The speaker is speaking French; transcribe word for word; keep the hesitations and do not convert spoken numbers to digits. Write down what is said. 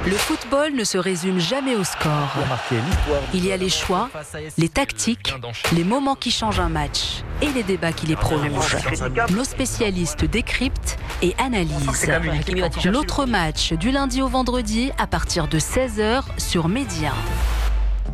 Le football ne se résume jamais au score. Il y a les choix, les tactiques, les moments qui changent un match et les débats qui les prolongent. Nos spécialistes décryptent et analysent. L'autre match du lundi au vendredi à partir de seize heures sur Média.